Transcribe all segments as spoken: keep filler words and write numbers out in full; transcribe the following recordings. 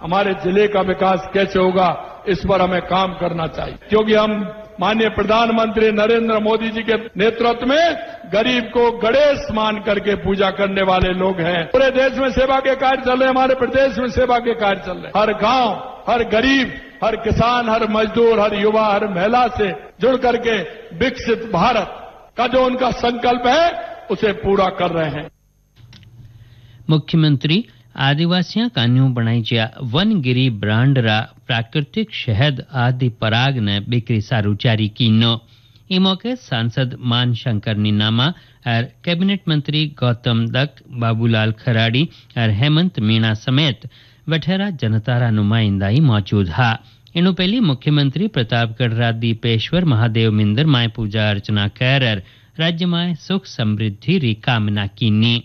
हमारे जिले का विकास कैसे होगा, इस पर हमें काम करना चाहिए, क्योंकि हम माननीय प्रधानमंत्री नरेंद्र मोदी जी के नेतृत्व में गरीब को गणेश मान करके पूजा करने वाले लोग हैं। पूरे देश में सेवा के कार्य चल रहे, हमारे प्रदेश में सेवा के कार्य चल रहे। हर गांव, हर गरीब, हर किसान, हर मजदूर, हर युवा, हर महिला से जुड़ करके विकसित भारत का जो उनका संकल्प है उसे पूरा कर रहे हैं। मुख्यमंत्री आदिवासियां कान्यू बनाईज्या वनगिरी ब्रांडरा प्राकृतिक शहद आदि पराग ने बिक्री सारू जारी कीनो। ई मौके सांसद मान शंकर नीनामा और कैबिनेट मंत्री गौतम दत्त, बाबूलाल खराड़ी और हेमंत मीणा समेत वठेरा जनतारा नुमाइंदाई मौजूद हा। इनु पहली मुख्यमंत्री प्रतापगढ़ रा दीपेश्वर महादेव मिंदर माय पूजा अर्चना कर राज्य में सुख समृद्धि री कामना कीनी।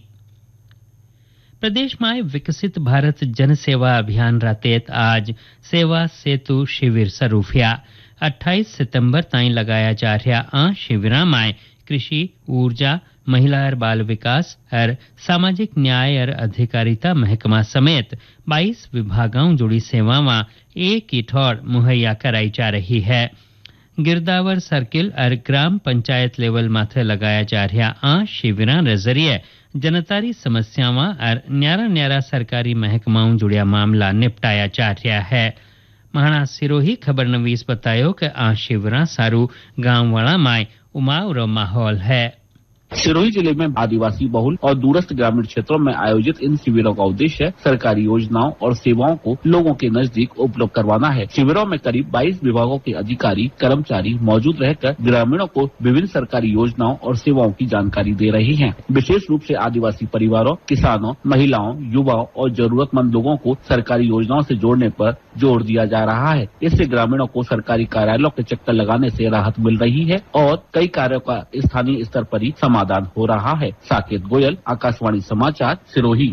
प्रदेश में विकसित भारत जन सेवा अभियान रातेत आज सेवा सेतु शिविर शुरू हुआ। अट्ठाईस सितंबर ताईं लगाया जा रहा आ शिविरा में कृषि, ऊर्जा, महिला और बाल विकास और सामाजिक न्याय और अधिकारिता महकमा समेत बाईस विभागों जुड़ी सेवावां एक ही ठौर मुहैया कराई जा रही है। गिरदावर सर्किल और ग्राम पंचायत लेवल माथे लगाया जा रहा आ शिविरा रे जरिए जनतारी समस्यावां और न्यारा न्यारा सरकारी महकमाओं जुड़िया मामला निपटाया जा रहा है। महाना सिरोही खबर नवीस बतायो कि आ शिविरा सारू गांव वाला में उमाव रो माहौल है। सिरोही जिले में आदिवासी बहुल और दूरस्थ ग्रामीण क्षेत्रों में आयोजित इन शिविरों का उद्देश्य सरकारी योजनाओं और सेवाओं को लोगों के नजदीक उपलब्ध करवाना है। शिविरों में करीब बाईस विभागों के अधिकारी कर्मचारी मौजूद रहकर ग्रामीणों को विभिन्न सरकारी योजनाओं और सेवाओं की जानकारी दे रही हैं। विशेष रूप से आदिवासी परिवारों, किसानों, महिलाओं, युवाओं और जरूरतमंद लोगों को सरकारी योजनाओं से जोड़ने पर जोर दिया जा रहा है। इससे ग्रामीणों को सरकारी कार्यालयों के चक्कर लगाने से राहत मिल रही है और कई कार्यों का स्थानीय स्तर पर ही समाधान हो रहा है। साकेत गोयल, आकाशवाणी समाचार, सिरोही।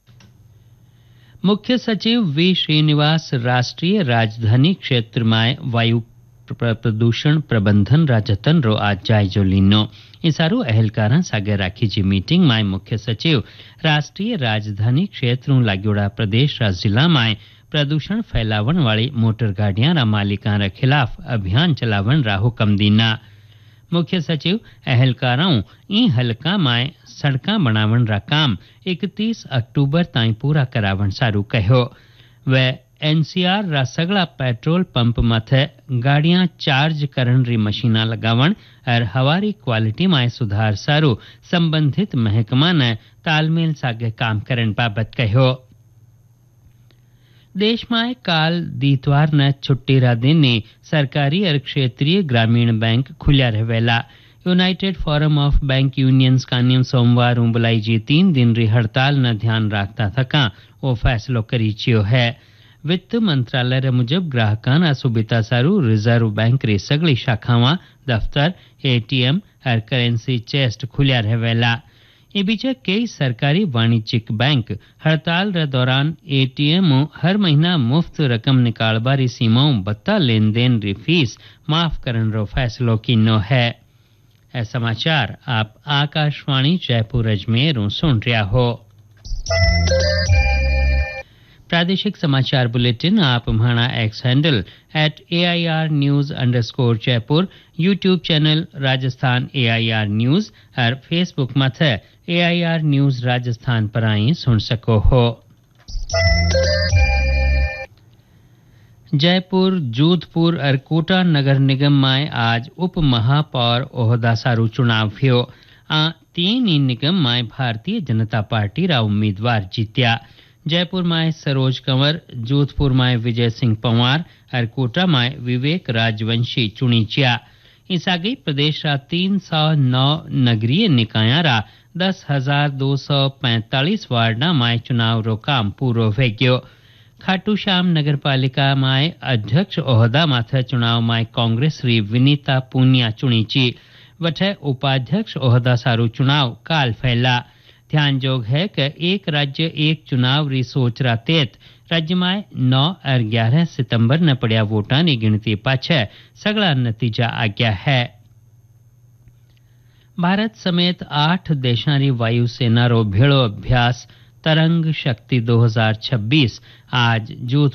मुख्य सचिव वी श्रीनिवास राष्ट्रीय राजधानी क्षेत्र में वायु प्रदूषण प्रबंधन राजतन रो आज जायजो लीनो। इसारू अहलकारा सागे राखी जी मीटिंग में मुख्य सचिव राष्ट्रीय राजधानी क्षेत्र लागोड़ा प्रदेश रा जिला में प्रदूषण फैलावन वाली मोटर गाड़ियां रा मालिकां रा खिलाफ अभियान चलावन रा हुक्म दीना। मुख्य सचिव अहलकारों ई हलका में सड़का बनावन रा काम इकतीस अक्टूबर ताईं पूरा करावन सारू कहो। वे एनसीआर रा सगला पेट्रोल पंप मथे गाड़ियां चार्ज करन री मशीना लगावन और हवारी क्वालिटी में सुधार सारू संबंधित महकमा ने तालमेल सागे काम करन बाबत कहो। देश में काल दीतवार न छुट्टी रा दिन ने सरकारी और क्षेत्रीय ग्रामीण बैंक खुल्या रहेला। United forum of bank unions का नियम सोमवार बुलाई जी तीन दिन री हड़ताल न ध्यान रखता थका वो फैसलो करी चियो है। वित्त मंत्रालय रे मुजब ग्राहकां ना सुविधा सारू रिजर्व बैंक री सगली शाखावां, दफ्तर, एटीएम और करेंसी चेस्ट खुल्या रहेला। ये बीचे कई सरकारी वाणिज्यिक बैंक हड़ताल रे दौरान एटीएम हर महीना मुफ्त रकम निकालबारी सीमाओं बत्ता लेन देन री फीस माफ करन रो फैसलो कीनो है। ऐ समाचार आप आकाशवाणी जयपुर अजमेर सुन रहा हो। प्रादेशिक समाचार बुलेटिन आप हमारा x handle at A I R news underscore Jaipur, YouTube channel Rajasthan A I R news और फेसबुक मथे ए आई आर न्यूज राजस्थान पर आई सुन सको हो। जयपुर, जोधपुर और कोटा नगर निगम में आज उप महापौर ओहदा सारू चुनाव हुआ। आ तीन ही निगम में भारतीय जनता पार्टी रा उम्मीदवार जीत्या। जयपुर में सरोज कंवर, जोधपुर में विजय सिंह पंवार और कोटा में विवेक राजवंशी चुनीचिया। इस आगे प्रदेश रा तीन सौ नौ नगरीय निकाया रा दस हजार दो सौ पैंतालीस वार्डा में चुनाव रो काम पूरो हो गयो। खाटू श्याम नगर पालिका में अध्यक्ष ओहदा माथे चुनाव में कांग्रेस री विनीता पूनिया चुनीची। वठे उपाध्यक्ष ओहदा सारू चुनाव काल फैला। ध्यान जोग है कि एक राज्य एक चुनाव री सोच रा तेत राज्य में नौ और ग्यारह सितंबर न पड़ा वोटा नी गिनती पाछे सगला नतीजा आ गया है। भारत समेत आठ देशां री वायुसेना रो भेड़ो अभ्यास तरंग शक्ति दो हजार छब्बीस आज जोधपुर